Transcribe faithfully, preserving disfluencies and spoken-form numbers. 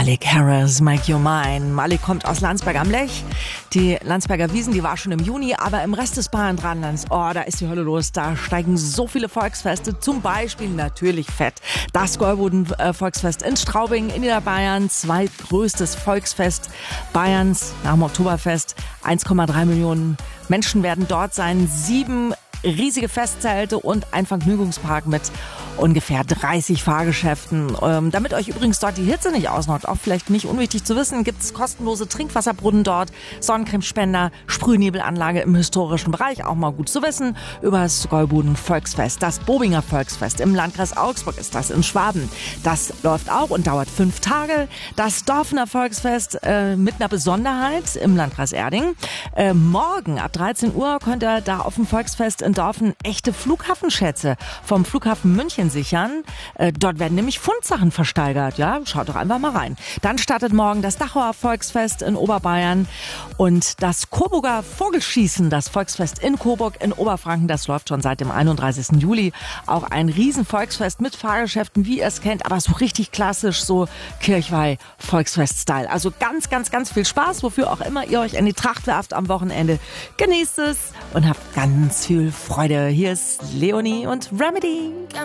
Malik Harris, Make You Mine. Malik kommt aus Landsberg am Lech. Die Landsberger Wiesn, die war schon im Juni, aber im Rest des Bayern-Dranlands, oh, da ist die Hölle los. Da steigen so viele Volksfeste, zum Beispiel natürlich Fett. Das Gäuboden-Volksfest in Straubing in Niederbayern, zweitgrößtes Volksfest Bayerns nach dem Oktoberfest. eins Komma drei Millionen Menschen werden dort sein, sieben riesige Festzelte und ein Vergnügungspark mit ungefähr dreißig Fahrgeschäften. Ähm, damit euch übrigens dort die Hitze nicht ausnockt, auch vielleicht nicht unwichtig zu wissen, gibt es kostenlose Trinkwasserbrunnen dort, Sonnencremespender, Sprühnebelanlage im historischen Bereich, auch mal gut zu wissen, über das Gäuboden Volksfest. Das Bobinger Volksfest im Landkreis Augsburg ist das in Schwaben. Das läuft auch und dauert fünf Tage. Das Dorfener Volksfest äh, mit einer Besonderheit im Landkreis Erding. Äh, morgen ab dreizehn Uhr könnt ihr da auf dem Volksfest in Dorfen echte Flughafenschätze vom Flughafen München sichern. Äh, dort werden nämlich Fundsachen versteigert. Ja, schaut doch einfach mal rein. Dann startet morgen das Dachauer Volksfest in Oberbayern und das Coburger Vogelschießen, das Volksfest in Coburg in Oberfranken, das läuft schon seit dem einunddreißigsten Juli. Auch ein Riesenvolksfest mit Fahrgeschäften, wie ihr es kennt, aber so richtig klassisch, so Kirchweih-Volksfest-Style. Also ganz, ganz, ganz viel Spaß, wofür auch immer ihr euch in die Tracht werft am Wochenende. Genießt es und habt ganz viel Freude. Hier ist Leonie und Remedy.